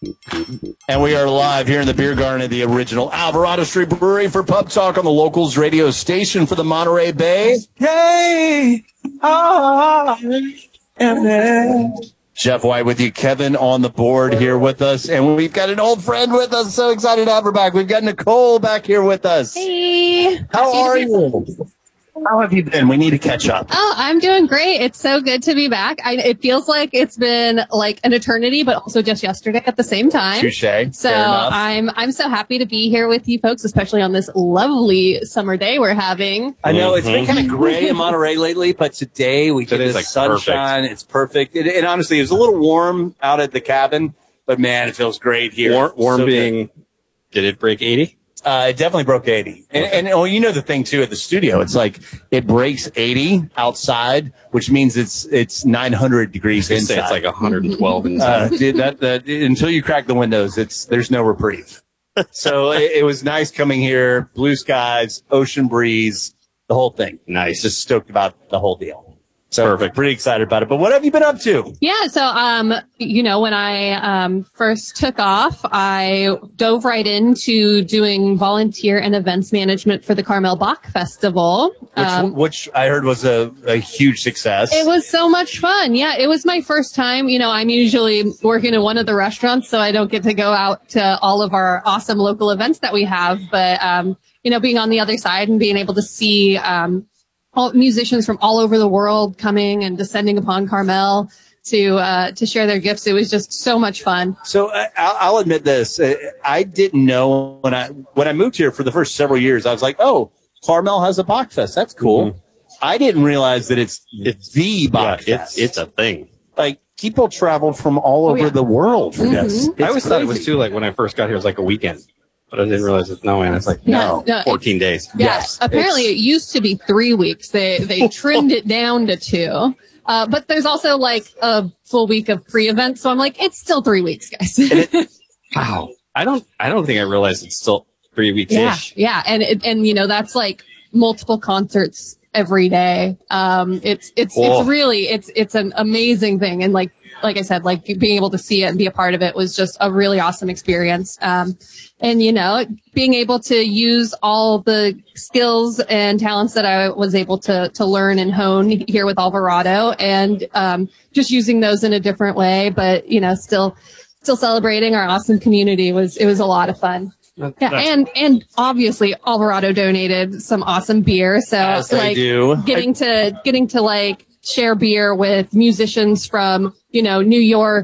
And we are live here in the beer garden at the original Alvarado Street Brewery for Pub Talk on the Locals radio station for the Monterey Bay. Hey, Jeff White with you, Kevin on the board here with us, and we've got an old friend with us. So excited to have her back. We've got Nicole back here with us. Hey. How are you? How have you been? We need to catch up. Oh, I'm doing great. It's so good to be back. It feels like it's been like an eternity, but also just yesterday at the same time. Touché. So I'm so happy to be here with you folks, especially on this lovely summer day we're having. I know it's been kind of gray in Monterey lately, but today we get this sunshine. Perfect. It's perfect. And honestly, it was a little warm out at the cabin, but man, it feels great here. Warm so being, did it break 80? It definitely broke 80. And you know the thing, too, at the studio, it's like it breaks 80 outside, which means it's 900 degrees inside. It's like 112 inside. Until you crack the windows, there's no reprieve. So it was nice coming here, blue skies, ocean breeze, the whole thing. Nice. Just stoked about the whole deal. So perfect. Pretty excited about it. But what have you been up to? Yeah. So, when I first took off, I dove right into doing volunteer and events management for the Carmel Bach Festival. Which I heard was a huge success. It was so much fun. Yeah. It was my first time. I'm usually working in one of the restaurants, so I don't get to go out to all of our awesome local events that we have. But, being on the other side and being able to see, all musicians from all over the world coming and descending upon Carmel to share their gifts. It was just so much fun. So I'll admit this. I didn't know when I moved here for the first several years, I was like, oh, Carmel has a Bach Fest. That's cool. Mm-hmm. I didn't realize that it's the Bach Fest. It's a thing. Like people travel from all over the world for this. I always thought it was too, like when I first got here, it was like a weekend. But I didn't realize it's 14 days. Yeah, yes. Apparently it used to be 3 weeks. They trimmed it down to 2. But there's also like a full week of pre-events. So I'm like, it's still 3 weeks, guys. Wow. I don't think I realized it's still 3 weeks-ish. Yeah. And that's like multiple concerts every day. It's really, it's an amazing thing. And like I said, like being able to see it and be a part of it was just a really awesome experience. And being able to use all the skills and talents that I was able to learn and hone here with Alvarado and, just using those in a different way, but, still celebrating our awesome community it was a lot of fun. Yeah. And obviously Alvarado donated some awesome beer. So as they do. Getting to like share beer with musicians from, New York,